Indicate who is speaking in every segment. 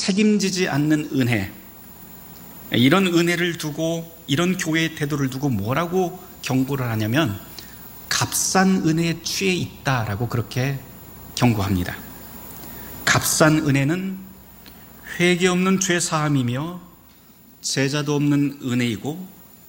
Speaker 1: 책임지지 않는 은혜, 이런 은혜를 두고, 이런 교회의 태도를 두고 뭐라고 경고를 하냐면 값싼 은혜에 취해 있다라고 그렇게 경고합니다. 값싼 은혜는 회개 없는 죄 사함이며 제자도 없는 은혜이고,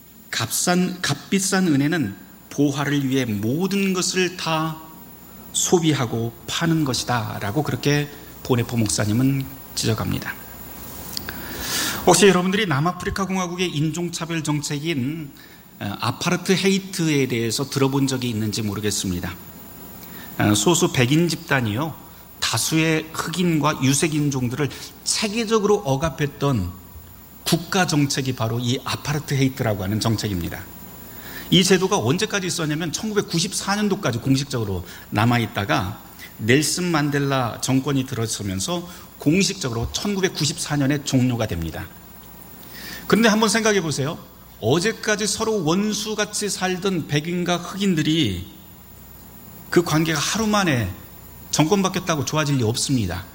Speaker 1: 값비싼 은혜는 보화를 위해 모든 것을 다 소비하고 파는 것이다 라고 그렇게 보네포 목사님은 지적합니다. 혹시 여러분들이 남아프리카 공화국의 인종차별 정책인 아파르트헤이트에 대해서 들어본 적이 있는지 모르겠습니다. 소수 백인 집단이요, 다수의 흑인과 유색인종들을 체계적으로 억압했던 국가 정책이 바로 이 아파르트헤이트라고 하는 정책입니다. 이 제도가 언제까지 있었냐면 1994년도까지 공식적으로 남아있다가 넬슨 만델라 정권이 들어서면서 공식적으로 1994년에 종료가 됩니다. 그런데 한번 생각해 보세요. 어제까지 서로 원수같이 살던 백인과 흑인들이 그 관계가 하루 만에 정권 바뀌었다고 좋아질 리 없습니다.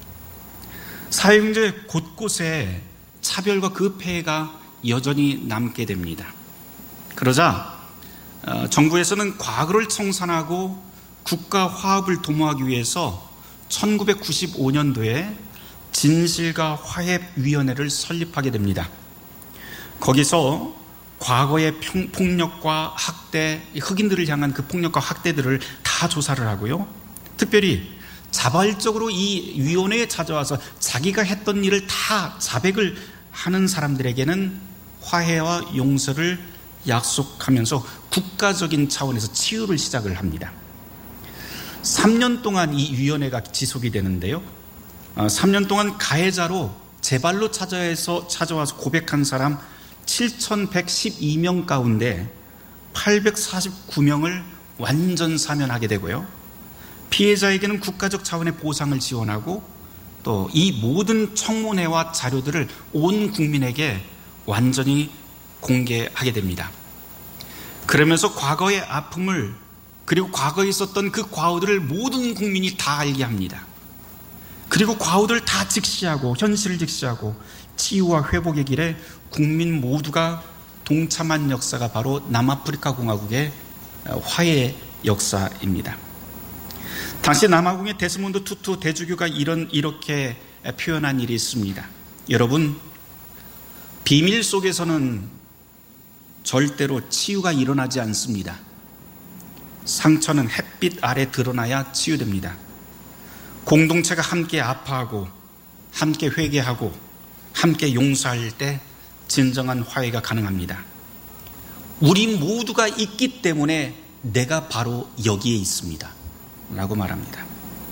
Speaker 1: 사회경제 곳곳에 차별과 그 폐해가 여전히 남게 됩니다. 그러자 정부에서는 과거를 청산하고 국가 화합을 도모하기 위해서 1995년도에 진실과 화해위원회를 설립하게 됩니다. 거기서 과거의 폭력과 학대, 흑인들을 향한 그 폭력과 학대들을 다 조사를 하고요, 특별히 자발적으로 이 위원회에 찾아와서 자기가 했던 일을 다 자백을 하는 사람들에게는 화해와 용서를 약속하면서 국가적인 차원에서 치유를 시작을 합니다. 3년 동안 이 위원회가 지속이 되는데요, 3년 동안 가해자로 제 발로 찾아와서 고백한 사람 7,112명 가운데 849명을 완전 사면하게 되고요, 피해자에게는 국가적 차원의 보상을 지원하고 또 이 모든 청문회와 자료들을 온 국민에게 완전히 공개하게 됩니다. 그러면서 과거의 아픔을, 그리고 과거에 있었던 그 과오들을 모든 국민이 다 알게 합니다. 그리고 과오들을 다 직시하고, 현실을 직시하고 치유와 회복의 길에 국민 모두가 동참한 역사가 바로 남아프리카 공화국의 화해의 역사입니다. 당시 남아공의 데스몬드 투투 대주교가 이렇게 표현한 일이 있습니다. 여러분, 비밀 속에서는 절대로 치유가 일어나지 않습니다. 상처는 햇빛 아래 드러나야 치유됩니다. 공동체가 함께 아파하고, 함께 회개하고, 함께 용서할 때 진정한 화해가 가능합니다. 우리 모두가 있기 때문에 내가 바로 여기에 있습니다 라고 말합니다.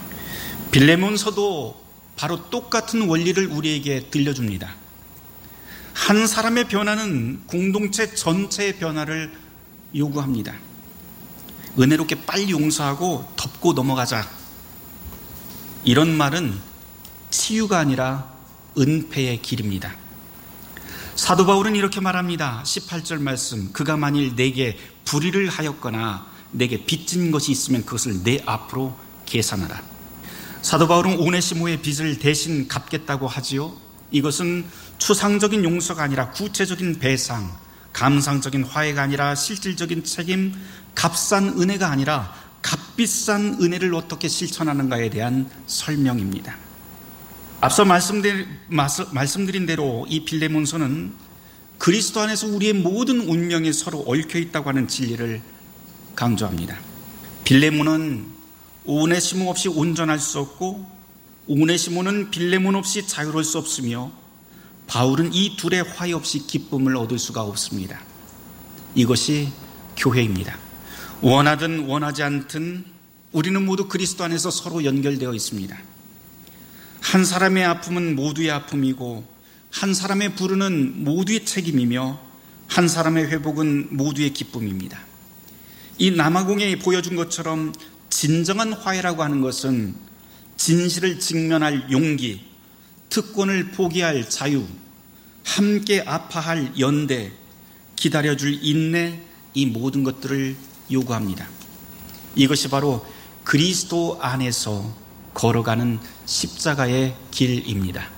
Speaker 1: 빌레몬서도 바로 똑같은 원리를 우리에게 들려줍니다. 한 사람의 변화는 공동체 전체의 변화를 요구합니다. 은혜롭게 빨리 용서하고 덮고 넘어가자, 이런 말은 치유가 아니라 은폐의 길입니다. 사도 바울은 이렇게 말합니다. 18절 말씀, 그가 만일 내게 불의를 하였거나 내게 빚진 것이 있으면 그것을 내 앞으로 계산하라. 사도 바울은 오네시모의 빚을 대신 갚겠다고 하지요. 이것은 추상적인 용서가 아니라 구체적인 배상, 감상적인 화해가 아니라 실질적인 책임, 값싼 은혜가 아니라 값비싼 은혜를 어떻게 실천하는가에 대한 설명입니다. 앞서 말씀드린 대로 이 빌레몬서는 그리스도 안에서 우리의 모든 운명이 서로 얽혀 있다고 하는 진리를 강조합니다. 빌레몬은 오네시모 없이 온전할 수 없고, 오네시모는 빌레몬 없이 자유로울 수 없으며, 바울은 이 둘의 화해 없이 기쁨을 얻을 수가 없습니다. 이것이 교회입니다. 원하든 원하지 않든 우리는 모두 그리스도 안에서 서로 연결되어 있습니다. 한 사람의 아픔은 모두의 아픔이고, 한 사람의 부르는 모두의 책임이며, 한 사람의 회복은 모두의 기쁨입니다. 이 남아공에 보여준 것처럼 진정한 화해라고 하는 것은 진실을 직면할 용기, 특권을 포기할 자유, 함께 아파할 연대, 기다려줄 인내, 이 모든 것들을 요구합니다. 이것이 바로 그리스도 안에서 걸어가는 십자가의 길입니다.